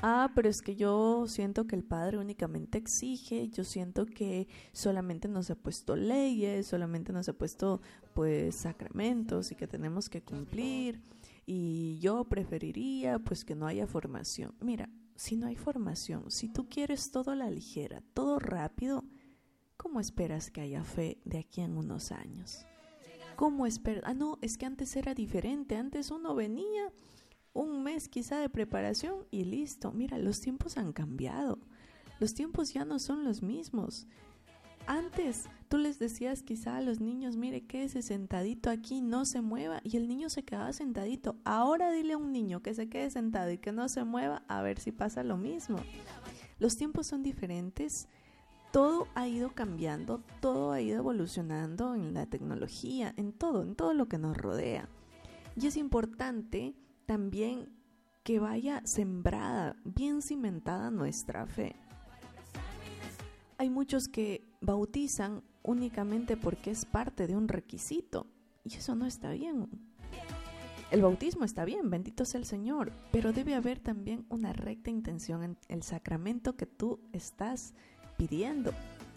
Pero es que yo siento que el padre únicamente exige, yo siento que solamente nos ha puesto leyes, solamente nos ha puesto pues sacramentos y que tenemos que cumplir y yo preferiría pues que no haya formación. Mira, si no hay formación, si tú quieres todo a la ligera, todo rápido, ¿cómo esperas que haya fe de aquí en unos años? ¿Cómo esperas? No, es que antes era diferente, antes uno venía un mes quizá de preparación y listo. Mira, los tiempos han cambiado. Los tiempos ya no son los mismos. Antes tú les decías quizá a los niños, mire, quédese sentadito aquí, no se mueva, y el niño se quedaba sentadito. Ahora dile a un niño que se quede sentado y que no se mueva, a ver si pasa lo mismo. Los tiempos son diferentes. Todo ha ido cambiando, todo ha ido evolucionando en la tecnología, en todo lo que nos rodea. Y es importante también que vaya sembrada, bien cimentada nuestra fe. Hay muchos que bautizan únicamente porque es parte de un requisito, y eso no está bien. El bautismo está bien, bendito sea el Señor, pero debe haber también una recta intención en el sacramento que tú estás pidiendo.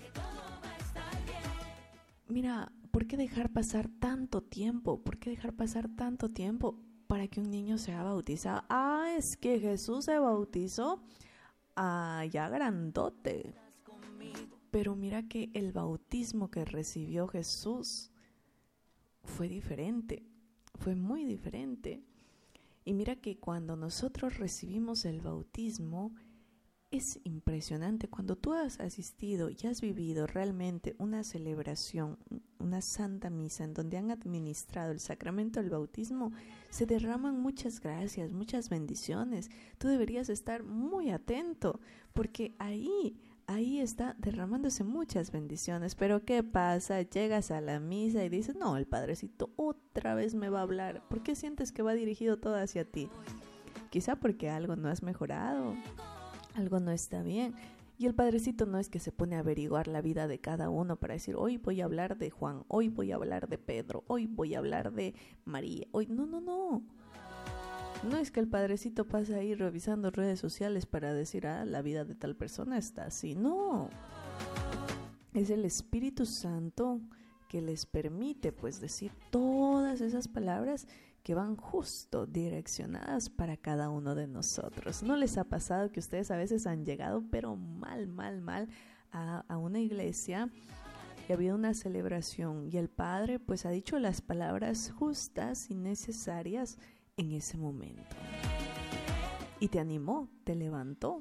Mira, ¿por qué dejar pasar tanto tiempo? ¿Por qué dejar pasar tanto tiempo para que un niño sea bautizado? Es que Jesús se bautizó ya grandote. Pero mira que el bautismo que recibió Jesús fue diferente, fue muy diferente. Y mira que cuando nosotros recibimos el bautismo, es impresionante. Cuando tú has asistido y has vivido realmente una celebración, una santa misa en donde han administrado el sacramento del bautismo, se derraman muchas gracias, muchas bendiciones. Tú deberías estar muy atento porque ahí está derramándose muchas bendiciones. Pero ¿qué pasa? Llegas a la misa y dices, no, el padrecito otra vez me va a hablar. ¿Por qué sientes que va dirigido todo hacia ti? Quizá porque algo no has mejorado, algo no está bien. Y el padrecito no es que se pone a averiguar la vida de cada uno para decir, hoy voy a hablar de Juan, hoy voy a hablar de Pedro, hoy voy a hablar de María, hoy no. No es que el padrecito pasa ahí revisando redes sociales para decir, la vida de tal persona está así. No. Es el Espíritu Santo que les permite pues decir todas esas palabras que van justo direccionadas para cada uno de nosotros. ¿No les ha pasado que ustedes a veces han llegado pero mal a una iglesia y ha habido una celebración y el padre pues ha dicho las palabras justas y necesarias en ese momento? Y te animó, te levantó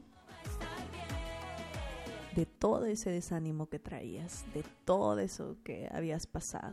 de todo ese desánimo que traías, de todo eso que habías pasado.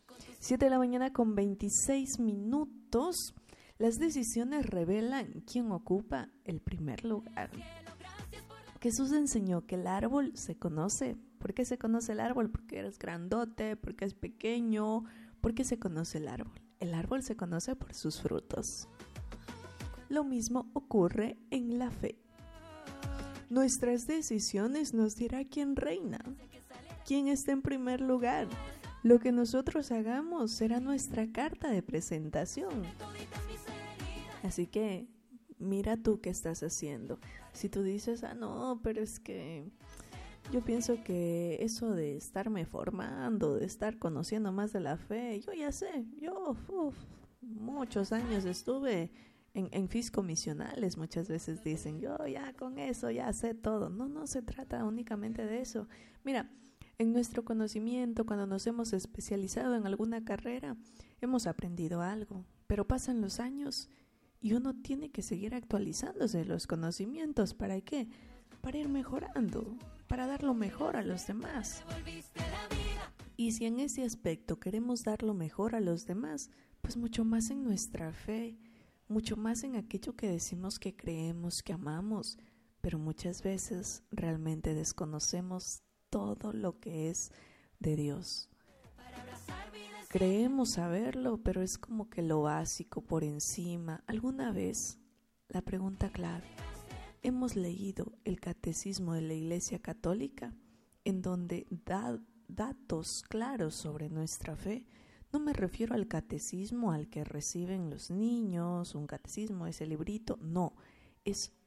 7:26 a.m. Las decisiones revelan quién ocupa el primer lugar. Jesús enseñó que el árbol se conoce. ¿Por qué se conoce el árbol? Porque eres grandote, porque es pequeño. ¿Por qué se conoce el árbol? El árbol se conoce por sus frutos. Lo mismo ocurre en la fe. Nuestras decisiones nos dirá quién reina, quién está en primer lugar. Lo que nosotros hagamos será nuestra carta de presentación. Así que mira tú qué estás haciendo. Si tú dices, no, pero es que yo pienso que eso de estarme formando, de estar conociendo más de la fe, yo ya sé, muchos años estuve en fiscomisionales, muchas veces dicen, yo ya con eso ya sé todo. No se trata únicamente de eso. Mira, en nuestro conocimiento, cuando nos hemos especializado en alguna carrera, hemos aprendido algo, pero pasan los años y uno tiene que seguir actualizándose los conocimientos. ¿Para qué? Para ir mejorando, para dar lo mejor a los demás. Y si en ese aspecto queremos dar lo mejor a los demás, pues mucho más en nuestra fe, mucho más en aquello que decimos que creemos, que amamos, pero muchas veces realmente desconocemos todo lo que es de Dios. Creemos saberlo, pero es como que lo básico por encima. ¿Alguna vez, la pregunta clave, hemos leído el Catecismo de la Iglesia Católica, en donde da datos claros sobre nuestra fe? No me refiero al catecismo al que reciben los niños, un catecismo, ese librito, no, es